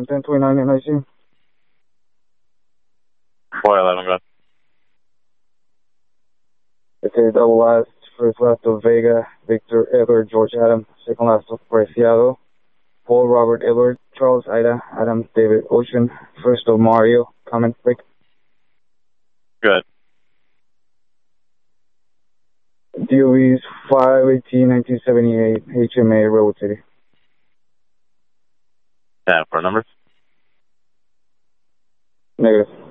1029 NIC. 411, go ahead. Okay, double last, first last of Vega, Victor Edward George Adam, second last of Preciado, Paul Robert Edward, Charles Ida, Adam David Ocean, first of Mario, comment quick. Good. DOE's 5/18/1978, HMA, Railroad City. 10 for numbers. Negative.